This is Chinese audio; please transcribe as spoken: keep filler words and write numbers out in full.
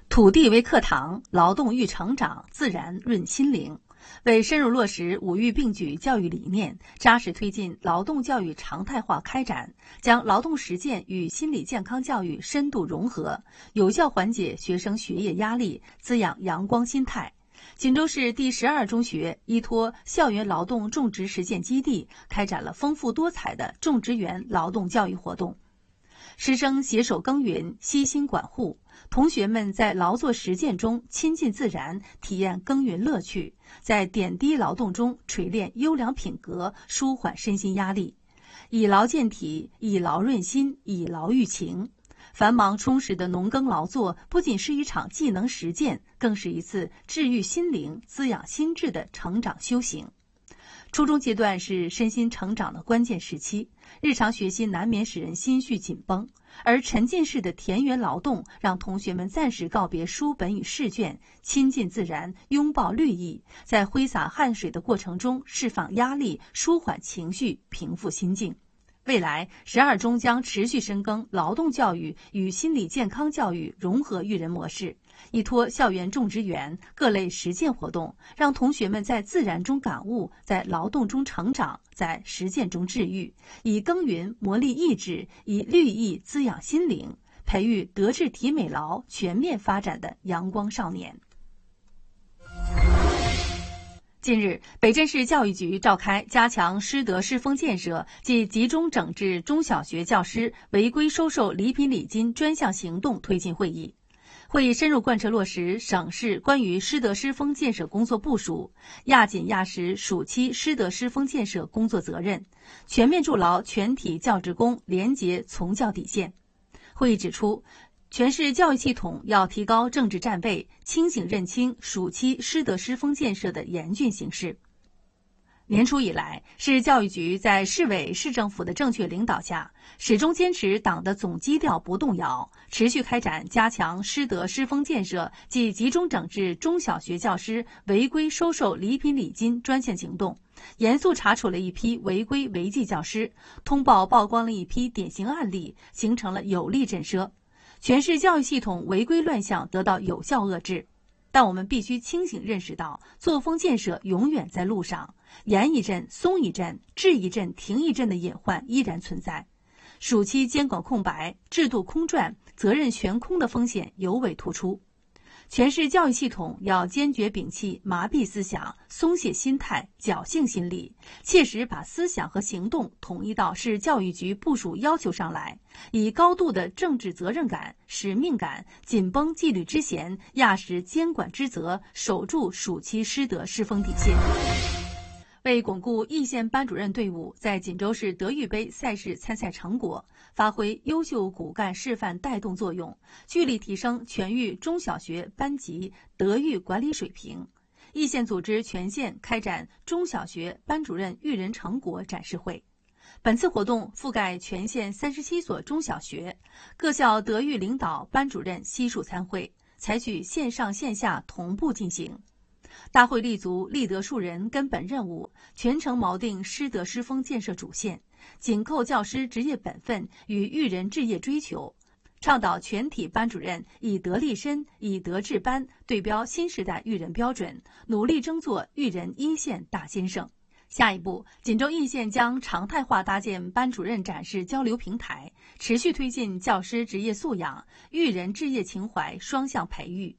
土地为课堂，劳动育成长，自然润心灵。为深入落实五育并举教育理念，扎实推进劳动教育常态化开展，将劳动实践与心理健康教育深度融合，有效缓解学生学业压力，滋养阳光心态。锦州市第十二中学依托校园劳动种植实践基地，开展了丰富多彩的种植园劳动教育活动。师生携手耕耘，悉心管护，同学们在劳作实践中亲近自然，体验耕耘乐趣，在点滴劳动中锤炼优良品格，舒缓身心压力。以劳健体，以劳润心，以劳育情。繁忙充实的农耕劳作不仅是一场技能实践，更是一次治愈心灵、滋养心智的成长修行。初中阶段是身心成长的关键时期，日常学习难免使人心绪紧绷，而沉浸式的田园劳动让同学们暂时告别书本与试卷，亲近自然，拥抱绿意，在挥洒汗水的过程中释放压力，舒缓情绪，平复心境。未来，十二中将持续深耕劳动教育与心理健康教育融合育人模式，依托校园种植园各类实践活动，让同学们在自然中感悟，在劳动中成长，在实践中治愈，以耕耘磨砺意志，以绿意滋养心灵，培育德智体美劳全面发展的阳光少年。近日，北镇市教育局召开加强师德师风建设暨集中整治中小学教师违规收受礼品礼金专项行动推进会议。会议深入贯彻落实省市关于师德师风建设工作部署，压紧压实暑期师德师风建设工作责任，全面筑牢全体教职工廉洁从教底线。会议指出，全市教育系统要提高政治站位，清醒认清暑期师德师风建设的严峻形势。年初以来，市教育局在市委市政府的正确领导下，始终坚持党的总基调不动摇，持续开展加强师德师风建设暨集中整治中小学教师违规收受礼品礼金专项行动，严肃查处了一批违规违纪教师，通报曝光了一批典型案例，形成了有力震慑。全市教育系统违规乱象得到有效遏制，但我们必须清醒认识到，作风建设永远在路上，严一阵松一阵，治一阵停一阵的隐患依然存在。暑期监管空白、制度空转、责任悬空的风险尤为突出。全市教育系统要坚决摒弃麻痹思想、松懈心态、侥幸心理，切实把思想和行动统一到市教育局部署要求上来，以高度的政治责任感、使命感，紧绷纪律之弦，压实监管之责，守住暑期师德师风底线。为巩固易县班主任队伍在锦州市德育杯赛事参赛成果，发挥优秀骨干示范带动作用，聚力提升全域中小学班级德育管理水平，易县组织全县开展中小学班主任育人成果展示会。本次活动覆盖全县三十七所中小学，各校德育领导班主任悉数参会，采取线上线下同步进行。大会立足立德树人根本任务，全程锚定师德师风建设主线，紧扣教师职业本分与育人置业追求，倡导全体班主任以德立身、以德治班，对标新时代育人标准，努力争做育人一线大先生。下一步，锦州易县将常态化搭建班主任展示交流平台，持续推进教师职业素养、育人置业情怀双向培育，